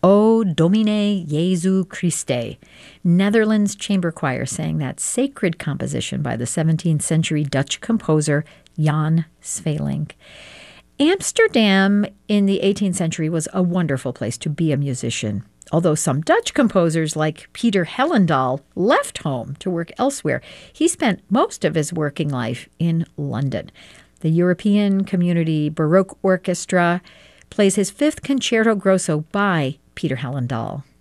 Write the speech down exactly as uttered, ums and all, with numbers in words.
O Domine Jesu Christe. Netherlands Chamber Choir sang that sacred composition by the seventeenth century Dutch composer Jan Sweelinck. Amsterdam in the eighteenth century was a wonderful place to be a musician, although some Dutch composers like Peter Hellendaal left home to work elsewhere. He spent most of his working life in London. The European Community Baroque Orchestra plays his fifth Concerto Grosso by Peter Hellendaal.